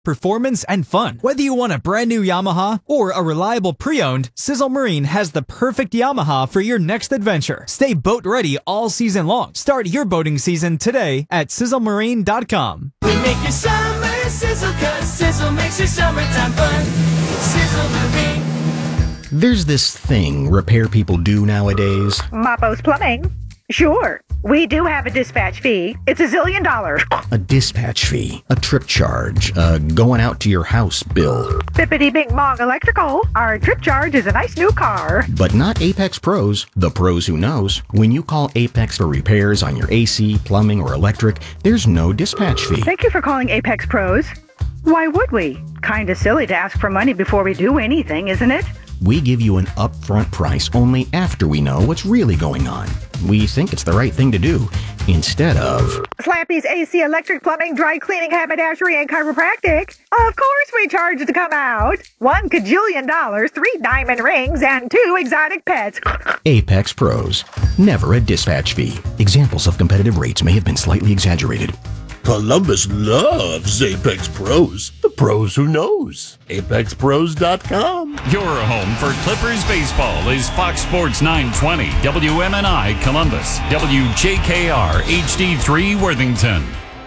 performance, and fun. Whether you want a brand new Yamaha or a reliable pre-owned, Sizzle Marine has the perfect Yamaha for your next adventure. Stay boat ready all season long. Start your boating season today at sizzlemarine.com. We make your summer sizzle, 'cause Sizzle makes your summertime fun. Sizzle Marine. There's this thing repair people do nowadays. Mapo's Plumbing. Sure, we do have a dispatch fee. It's $1 zillion. A dispatch fee, a trip charge, a going out to your house bill. Bippity Bing Bong Electrical. Our trip charge is a nice new car. But not Apex Pros, the pros who knows. When you call Apex for repairs on your AC, plumbing, or electric, there's no dispatch fee. Thank you for calling Apex Pros. Why would we? Kinda silly to ask for money before we do anything, isn't it? We give you an upfront price only after we know what's really going on. We think it's the right thing to do, instead of Slappy's AC, electric, plumbing, dry cleaning, haberdashery, and chiropractic. Of course we charge to come out. $1 kajillion, 3 diamond rings, and 2 exotic pets. Apex Pros. Never a dispatch fee. Examples of competitive rates may have been slightly exaggerated. Columbus loves Apex Pros. The pros who knows. ApexPros.com. Your home for Clippers baseball is Fox Sports 920, WMNI Columbus, WJKR HD3 Worthington.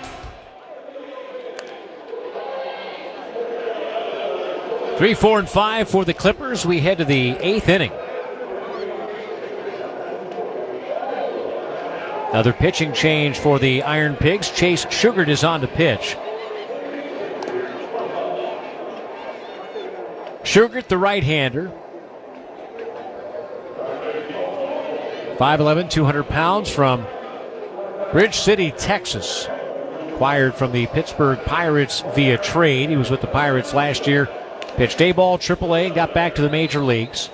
Three, 4, and 5 for the Clippers. We head to the 8th inning. Another pitching change for the Iron Pigs. Chase Shugart is on to pitch. Shugart, the right-hander. 5'11", 200 pounds from Bridge City, Texas. Acquired from the Pittsburgh Pirates via trade. He was with the Pirates last year. Pitched A-ball, AAA, and got back to the major leagues.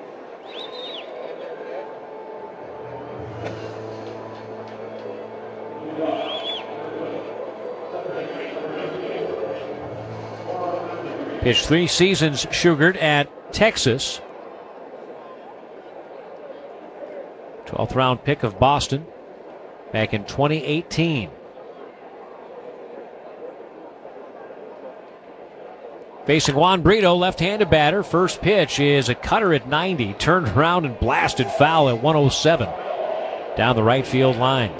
Pitched 3 seasons, Shugart, at Texas. 12th round pick of Boston back in 2018. Facing Juan Brito, left-handed batter. First pitch is a cutter at 90. Turned around and blasted foul at 107. Down the right field line.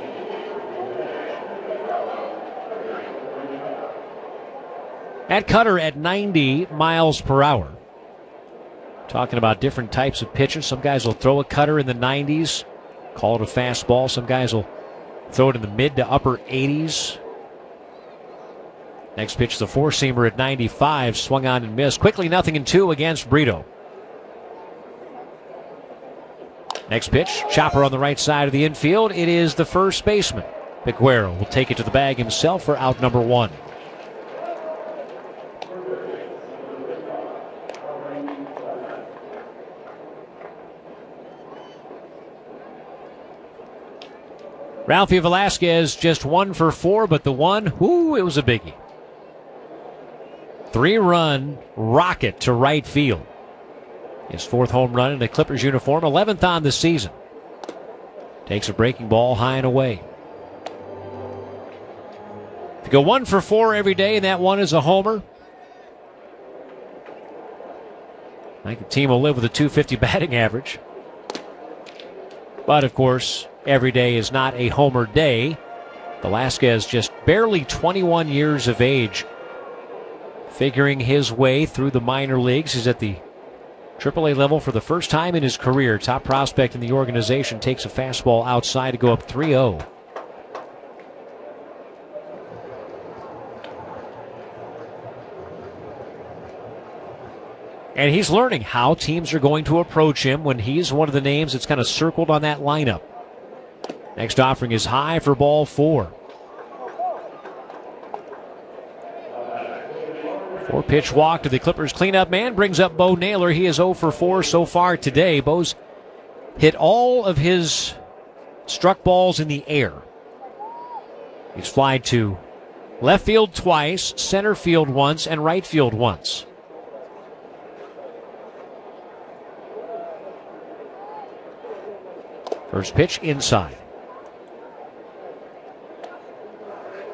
That cutter at 90 miles per hour. Talking about different types of pitches. Some guys will throw a cutter in the 90s, call it a fastball. Some guys will throw it in the mid to upper 80s. Next pitch is a four-seamer at 95, swung on and missed. Quickly 0-2 against Brito. Next pitch, chopper on the right side of the infield. It is the first baseman. Peguero will take it to the bag himself for out number 1. Ralphie Velasquez just 1 for 4, but the one, it was a biggie. 3-run rocket to right field. His 4th home run in a Clippers uniform, 11th on the season. Takes a breaking ball high and away. If you go 1 for 4 every day and that one is a homer, I think the team will live with a .250 batting average. But, of course, every day is not a homer day. Velasquez just barely 21 years of age, figuring his way through the minor leagues. He's at the AAA level for the first time in his career. Top prospect in the organization takes a fastball outside to go up 3-0. And he's learning how teams are going to approach him when he's one of the names that's kind of circled on that lineup. Next offering is high for ball 4. 4-pitch walk to the Clippers cleanup man. Brings up Bo Naylor. He is 0 for 4 so far today. Bo's hit all of his struck balls in the air. He's flied to left field twice, center field once, and right field once. First pitch inside.